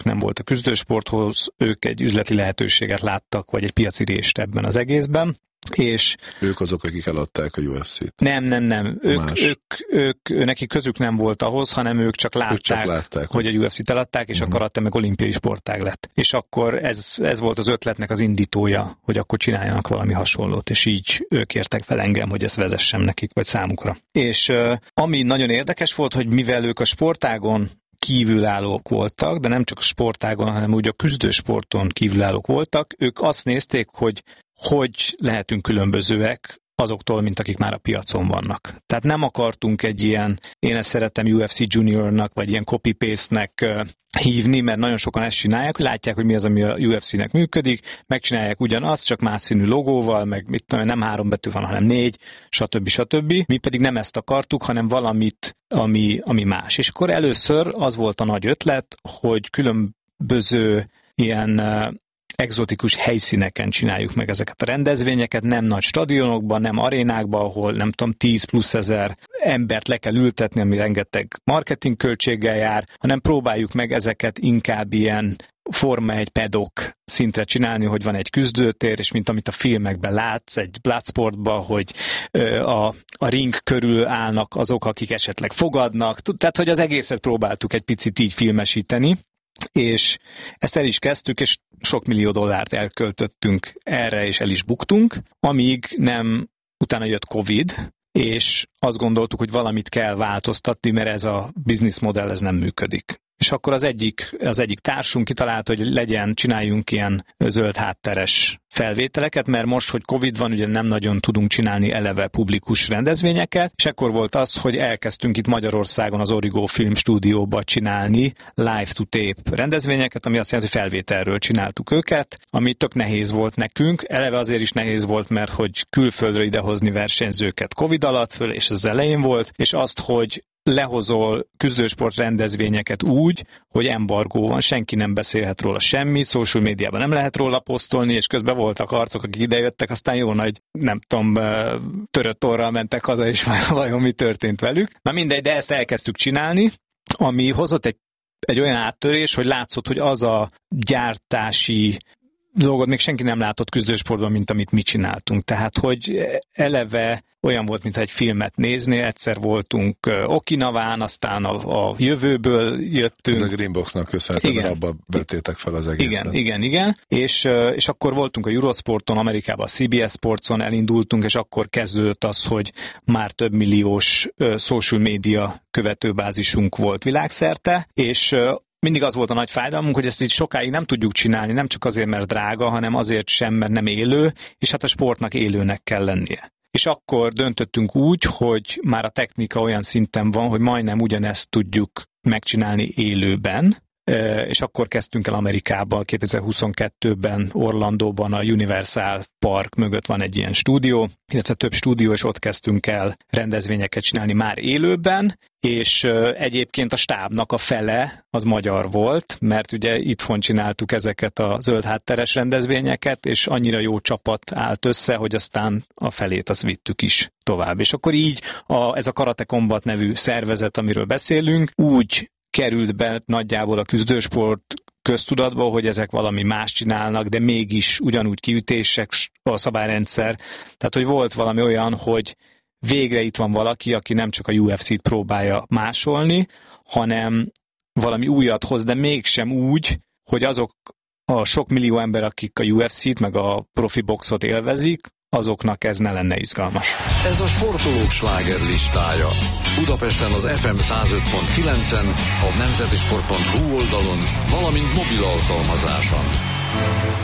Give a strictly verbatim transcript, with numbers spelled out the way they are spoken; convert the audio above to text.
nem volt a küzdősporthoz, ők egy üzleti lehetőséget láttak, vagy egy piaci részt ebben az egészben. És ők azok, akik eladták a u ef cét. Nem, nem, nem. Ők, ők, ők, ők, neki közük nem volt ahhoz, hanem ők csak látták, ők csak látták hogy a u ef cét eladták, és uh-huh. a karate meg olimpiai sportág lett. És akkor ez, ez volt az ötletnek az indítója, hogy akkor csináljanak valami hasonlót, és így ők értek fel engem, hogy ezt vezessem nekik, vagy számukra. És uh, ami nagyon érdekes volt, hogy mivel ők a sportágon kívülállók voltak, de nem csak a sportágon, hanem úgy a küzdősporton kívülállók voltak, ők azt nézték, hogy hogy lehetünk különbözőek azoktól, mint akik már a piacon vannak. Tehát nem akartunk egy ilyen, én ezt szeretem u ef cé Juniornak, vagy ilyen copy-paste-nek hívni, mert nagyon sokan ezt csinálják, hogy látják, hogy mi az, ami a u ef cé-nek működik, megcsinálják ugyanazt, csak más színű logóval, meg mit tudom, nem három betű van, hanem négy, stb. stb. Mi pedig nem ezt akartuk, hanem valamit, ami, ami más. És akkor először az volt a nagy ötlet, hogy különböző ilyen egzotikus helyszíneken csináljuk meg ezeket a rendezvényeket, nem nagy stadionokban, nem arénákban, ahol nem tudom, tíz plusz ezer embert le kell ültetni, ami rengeteg marketing költséggel jár, hanem próbáljuk meg ezeket inkább ilyen Forma egy pedok szintre csinálni, hogy van egy küzdőtér, és mint amit a filmekben látsz, egy Bloodsportban, hogy a, a ring körül állnak azok, akik esetleg fogadnak, tehát hogy az egészet próbáltuk egy picit így filmesíteni, és ezt el is kezdtük, és sok millió dollárt elköltöttünk erre, és el is buktunk, amíg nem, utána jött Covid, és azt gondoltuk, hogy valamit kell változtatni, mert ez a business modell ez nem működik. És akkor az egyik, az egyik társunk kitalálta, hogy legyen, csináljunk ilyen zöld hátteres felvételeket, mert most, hogy Covid van, ugye nem nagyon tudunk csinálni eleve publikus rendezvényeket, és ekkor volt az, hogy elkezdtünk itt Magyarországon az Origo Film Stúdióba csinálni live-to-tape rendezvényeket, ami azt jelenti, hogy felvételről csináltuk őket, ami tök nehéz volt nekünk. Eleve azért is nehéz volt, mert hogy külföldről idehozni versenyzőket Covid alatt föl, és az elején volt, és azt, hogy lehozol küzdősport rendezvényeket úgy, hogy embargó van, senki nem beszélhet róla semmi, social médiában nem lehet róla posztolni, és közben voltak arcok, akik idejöttek, aztán jó nagy, nem tudom, törött orral mentek haza, és vajon mi történt velük. Na mindegy, de ezt elkezdtük csinálni, ami hozott egy, egy olyan áttörés, hogy látszott, hogy az a gyártási dolgot még senki nem látott küzdősportban, mint amit mi csináltunk. Tehát, hogy eleve olyan volt, mintha egy filmet nézni, egyszer voltunk Okinawán, aztán a, a jövőből jöttünk. Ez a Greenboxnak köszönhetően, abba vettétek fel az egészet. Igen, igen, igen. És, és akkor voltunk a Eurosporton, Amerikában a cé bé es Sportson, elindultunk, és akkor kezdődött az, hogy már több milliós social media követőbázisunk volt világszerte, és mindig az volt a nagy fájdalmunk, hogy ezt így sokáig nem tudjuk csinálni, nem csak azért, mert drága, hanem azért sem, mert nem élő, és hát a sportnak élőnek kell lennie. És akkor döntöttünk úgy, hogy már a technika olyan szinten van, hogy majdnem ugyanezt tudjuk megcsinálni élőben, és akkor kezdtünk el Amerikában, kétezer-huszonkettőben Orlandóban, a Universal Park mögött van egy ilyen stúdió, illetve több stúdió, és ott kezdtünk el rendezvényeket csinálni már élőben, és egyébként a stábnak a fele az magyar volt, mert ugye itthon csináltuk ezeket a zöld hátteres rendezvényeket, és annyira jó csapat állt össze, hogy aztán a felét azt vittük is tovább. És akkor így a, ez a Karate Combat nevű szervezet, amiről beszélünk, úgy került be nagyjából a küzdősport köztudatba, hogy ezek valami más csinálnak, de mégis ugyanúgy kiütések a szabályrendszer. Tehát, hogy volt valami olyan, hogy végre itt van valaki, aki nem csak a u ef cét próbálja másolni, hanem valami újat hoz, de mégsem úgy, hogy azok a sok millió ember, akik a u ef cét meg a profi boxot élvezik, azoknak ez ne lenne izgalmas. Ez a sportolók sláger listája. Budapesten az ef em száz öt pont kilencen, a nemzetisport pont hu oldalon, valamint mobil alkalmazáson.